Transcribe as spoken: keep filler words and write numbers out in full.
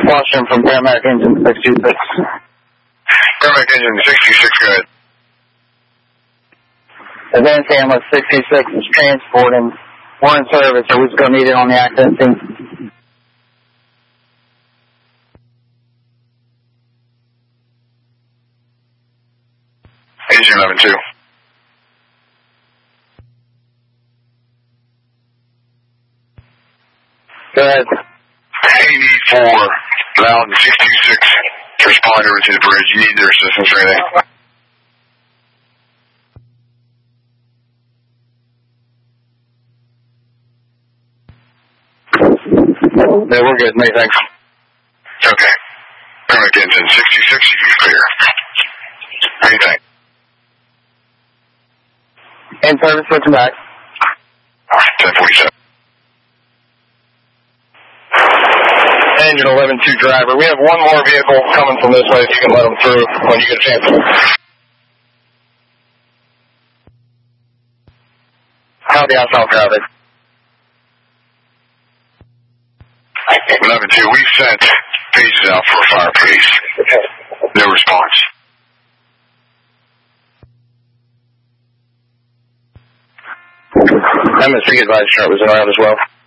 Washington from Paramedic Engine six two six. Paramedic Engine six two six, go ahead. Advanced Ambulance six two six is transporting. We're in service, so we're going to need it on the accident scene. Engine eleven two. Go ahead. eighty-four, Loudon six two six, respond over to the bridge. You need their assistance right there. Yeah, we're good. Many thanks. Okay. Paramedic Engine six two six, you can clear. Many thanks. In service, switching back. ten forty-seven. Engine eleven two driver. We have one more vehicle coming from this way, if you can let them through when you get a chance. How the outbound traffic? eleven two, we've sent pages out for fire police. No response. M S three advisory chart was around as well.